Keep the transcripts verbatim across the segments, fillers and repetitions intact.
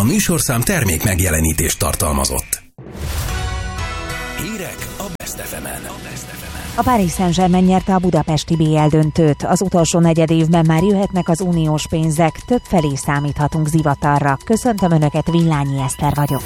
A műsorszám termék megjelenítést tartalmazott. Hírek a Best ef emen. A Paris Saint-Germain nyerte a budapesti bé el döntőt. Az utolsó negyedévben már jöhetnek az uniós pénzek, többfelé számíthatunk zivatarra. Köszöntöm Önöket, Villányi Eszter vagyok.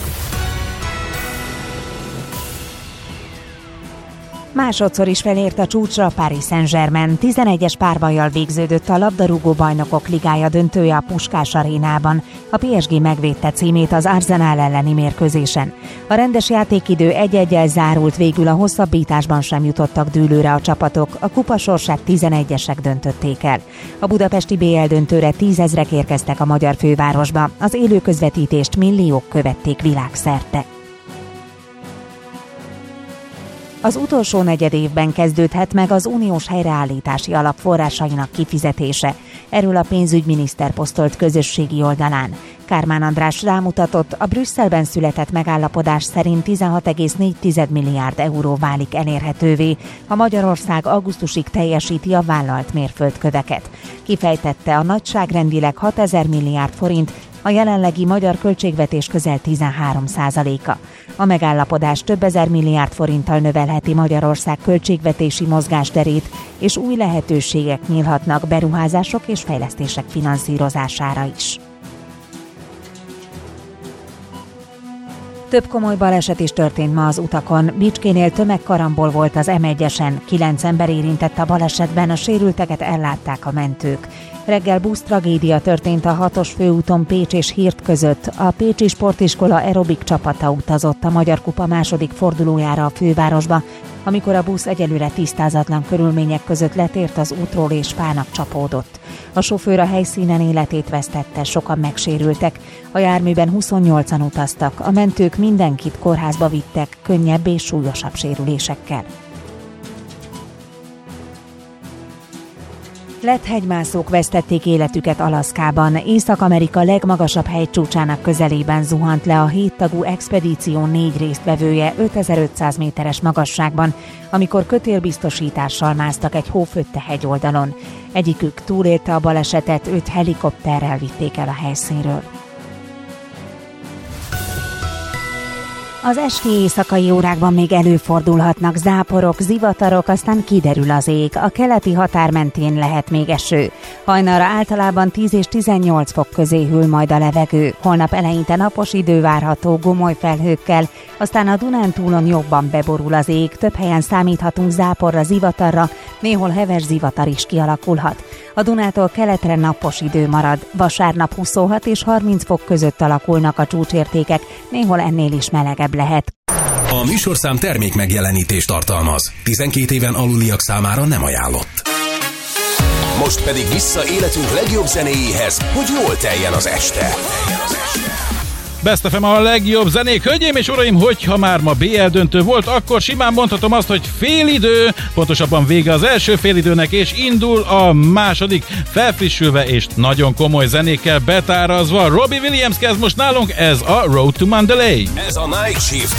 Másodszor is felért a csúcsra a Paris Saint-Germain. tizenegyes párbajjal végződött a labdarúgó bajnokok ligája döntője a Puskás arénában. A pé es gé megvédte címét az Arsenal elleni mérkőzésen. A rendes játékidő egy-egyel zárult, végül a hosszabbításban sem jutottak dűlőre a csapatok, a kupa sorsát tizenegyesek döntötték el. A budapesti bé el döntőre tízezrek érkeztek a magyar fővárosba, az élő közvetítést milliók követték világszerte. Az utolsó negyedévben kezdődhet meg az uniós helyreállítási alap forrásainak kifizetése. Erről a pénzügyminiszter posztolt közösségi oldalán. Kármán András rámutatott, a Brüsszelben született megállapodás szerint tizenhat egész négy milliárd euró válik elérhetővé, ha Magyarország augusztusig teljesíti a vállalt mérföldköveket. Kifejtette, a nagyságrendileg hatezer milliárd forint, a jelenlegi magyar költségvetés közel tizenhárom százaléka. A megállapodás több ezer milliárd forinttal növelheti Magyarország költségvetési mozgásterét, és új lehetőségek nyílhatnak beruházások és fejlesztések finanszírozására is. Több komoly baleset is történt ma az utakon. Bicskénél tömegkarambol volt az em egyesen, kilenc ember érintett a balesetben, a sérülteket ellátták a mentők. Reggel busz tragédia történt a hatos főúton Pécs és Hirt között. A Pécsi Sportiskola aerobik csapata utazott a Magyar Kupa második fordulójára a fővárosba, amikor a busz egyelőre tisztázatlan körülmények között letért az útról és fának csapódott. A sofőr a helyszínen életét vesztette, sokan megsérültek. A járműben huszonnyolcan utaztak, a mentők mindenkit kórházba vittek, könnyebb és súlyosabb sérülésekkel. Lett hegymászók vesztették életüket Alaszkában. Észak-Amerika legmagasabb hegycsúcsának közelében zuhant le a héttagú expedíció négy résztvevője ötezer-ötszáz méteres magasságban, amikor kötélbiztosítással másztak egy hófötte hegyoldalon. Egyikük túlélte a balesetet, őt helikopterrel vitték el a helyszínről. Az esti éjszakai órákban még előfordulhatnak záporok, zivatarok, aztán kiderül az ég. A keleti határ mentén lehet még eső. Hajnalra általában tíz és tizennyolc fok közé hűl majd a levegő. Holnap eleinte napos idő várható gomoly felhőkkel, aztán a Dunántúlon jobban beborul az ég. Több helyen számíthatunk záporra, zivatarra, néhol heves zivatar is kialakulhat. A Dunától keletre napos idő marad. Vasárnap huszonhat és harminc fok között alakulnak a csúcsértékek, néhol ennél is melegebb lehet. A műsorszám termék megjelenítést tartalmaz. tizenkét éven aluliak számára nem ajánlott. Most pedig vissza életünk legjobb zenéjéhez, hogy jól teljen az este. Best ef em a legjobb zenék. Hölgyeim és uraim, hogyha már ma bé el döntő volt, akkor simán mondhatom azt, hogy félidő, pontosabban vége az első félidőnek, és indul a második, felfrissülve és nagyon komoly zenékkel betárazva. Robbie Williams kezd most nálunk, ez a Road to Mandalay. Ez a Night Shift